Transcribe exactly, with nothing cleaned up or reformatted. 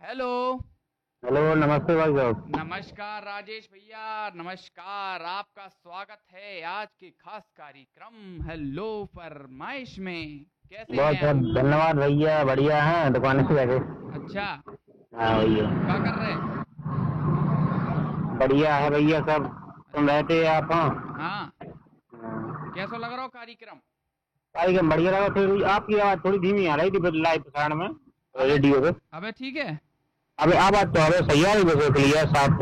Hello. Hello, नमस्ते भाई साहब। नमस्कार राजेश भैया, नमस्कार। आपका स्वागत है आज के खास कार्यक्रम हेलो फरमाइश में। कैसे बहुत हैं बहुत आप? धन्यवाद भैया, बढ़िया हैं दुकान से जाके। अच्छा, हाँ भैया। क्या कर रहे? बढ़िया है भैया सब। तुम रहते आप? हाँ। हाँ, हाँ। कैसा लग रहा हो कार्यक्रम? भाई बढ़िया लगा, थोड़ी आपकी आवाज थोड़ी धीमी आ रही थी लाइव प्रसारण में, अबे रेडियो पे। अबे ठीक है। अबे आवाज तो अबे सही आ रही है, क्लियर साफ।